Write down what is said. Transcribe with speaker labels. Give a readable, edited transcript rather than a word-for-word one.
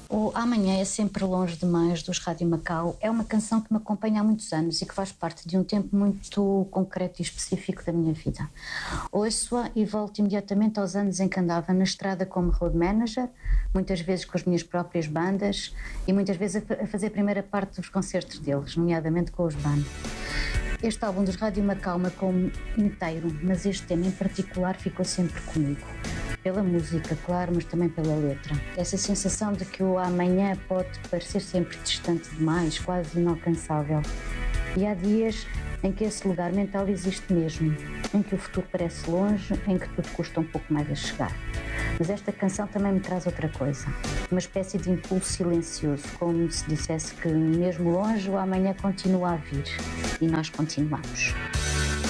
Speaker 1: O Amanhã é sempre longe demais dos Rádio Macau. É uma canção que me acompanha há muitos anos e que faz parte de um tempo muito concreto e específico da minha vida. Ouço-a e volto imediatamente aos anos em que andava na estrada como road manager, muitas vezes com as minhas próprias bandas e muitas vezes a fazer a primeira parte dos concertos deles, nomeadamente com os Ban. Este álbum dos Rádio Macau marcou-me inteiro, mas este tema em particular ficou sempre comigo. Pela música, claro, mas também pela letra. Essa sensação de que o amanhã pode parecer sempre distante demais, quase inalcançável. E há dias em que esse lugar mental existe mesmo, em que o futuro parece longe, em que tudo custa um pouco mais a chegar. Mas esta canção também me traz outra coisa, uma espécie de impulso silencioso, como se dissesse que mesmo longe o amanhã continua a vir e nós continuamos.